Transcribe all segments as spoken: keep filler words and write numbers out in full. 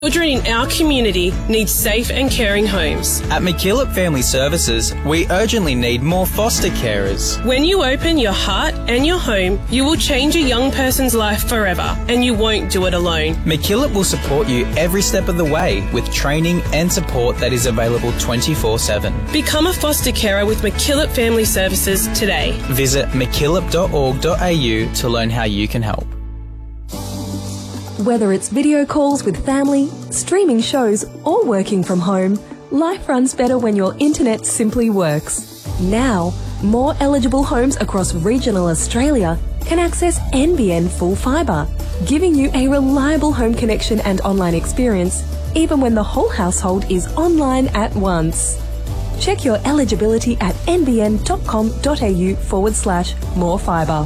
Children in our community need safe and caring homes. At McKillop Family Services, we urgently need more foster carers. When you open your heart and your home, you will change a young person's life forever, and you won't do it alone. McKillop will support you every step of the way with training and support that is available twenty-four seven. Become a foster carer with McKillop Family Services today. Visit mckillop dot org dot a u to learn how you can help. Whether it's video calls with family, streaming shows, or working from home, life runs better when your internet simply works. Now, more eligible homes across regional Australia can access N B N Full Fibre, giving you a reliable home connection and online experience, even when the whole household is online at once. Check your eligibility at nbn.com.au forward slash more fibre.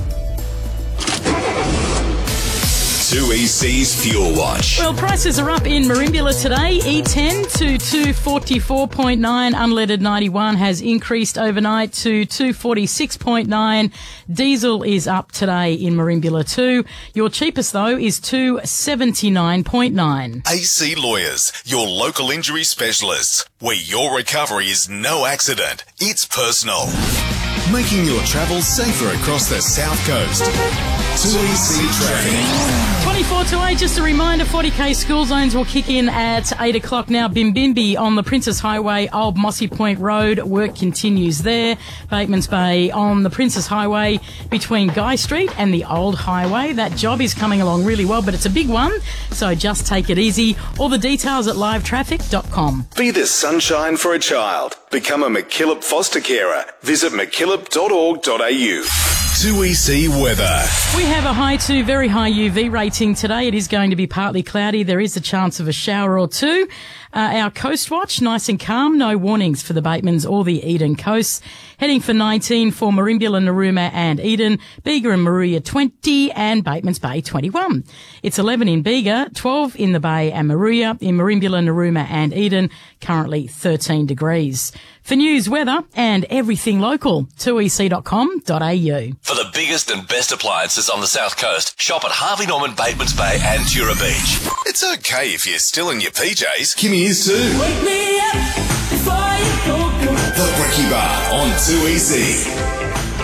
two E C's Fuel Watch. Well, prices are up in Merimbula today. E ten to two forty-four point nine. Unleaded ninety-one has increased overnight to two forty-six point nine. Diesel is up today in Merimbula too. Your cheapest, though, is two seventy-nine point nine. A C Lawyers, your local injury specialists, where your recovery is no accident, it's personal. Making your travels safer across the South Coast. two E C Traffic. twenty-four to eight, just a reminder, forty K school zones will kick in at eight o'clock now. Bimbimbi on the Princess Highway, Old Mossy Point Road. Work continues there. Batemans Bay on the Princess Highway between Guy Street and the Old Highway. That job is coming along really well, but it's a big one, so just take it easy. All the details at live traffic dot com. Be the sunshine for a child. Become a McKillop foster carer. Visit mckillop dot org dot a u. two E C weather. We have a high to very high U V rating today. It is going to be partly cloudy. There is a chance of a shower or two. Uh, our Coast Watch, nice and calm. No warnings for the Batemans or the Eden coasts. Heading for nineteen for Merimbula, Narooma and Eden. Bega and Moruya twenty and Batemans Bay twenty-one. It's eleven in Bega, twelve in the Bay and Moruya. In Merimbula, Narooma and Eden, currently thirteen degrees. For news, weather and everything local, two e c dot com dot a u. For the biggest and best appliances on the South Coast, shop at Harvey Norman, Batemans Bay and Tura Beach. It's okay if you're still in your P Js. Kimmy is too. Wake me up before you go, go. The Brekkie Bar on two E C.